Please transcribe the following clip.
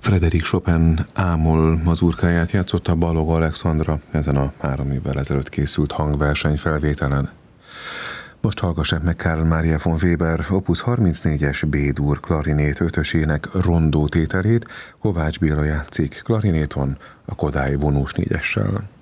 Frédéric Chopin ámol mazurkáját játszotta Balogh Alexandra ezen a 3 évvel ezelőtt készült hangverseny felvételen. Most hallgassák meg Carl Maria von Weber Opus 34-es B-dur klarinét ötösének rondó tételét, Kovács Béla játszik klarinéton, a Kodály vonós négyessel.